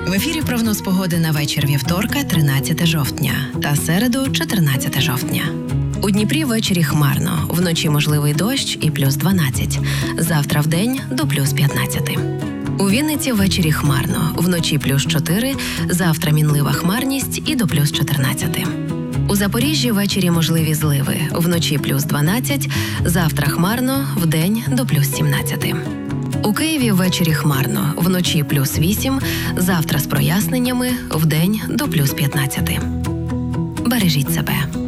В ефірі прогноз погоди на вечір вівторка, 13 жовтня та середу, 14 жовтня. У Дніпрі ввечері хмарно, вночі можливий дощ і плюс 12. Завтра вдень до плюс 15. У Вінниці ввечері хмарно, вночі плюс 4, завтра мінлива хмарність і до плюс 14. У Запоріжжі ввечері можливі зливи, вночі плюс 12, завтра хмарно, вдень до плюс 17. У Києві ввечері хмарно, вночі плюс 8, завтра з проясненнями, вдень до плюс 15. Бережіть себе.